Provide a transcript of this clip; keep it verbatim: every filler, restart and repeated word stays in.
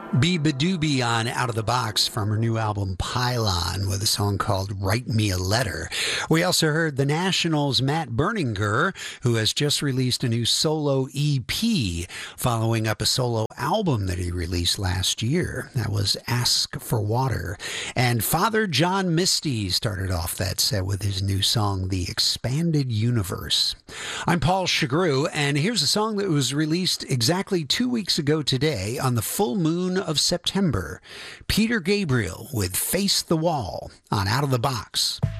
beabadoobee on Out of the Box from her new album Pylon with a song called Write Me a Letter. We also heard The National's Matt Berninger, who has just released a new solo E P following up a solo album that he released last year. That was Ask for Water. And Father John Misty started off that set with his new song, The Expanded Universe. I'm Paul Chagru, and here's a song that was released exactly two weeks ago today on the full moon of September. Peter Gabriel with Face the Wall on Out of the Box.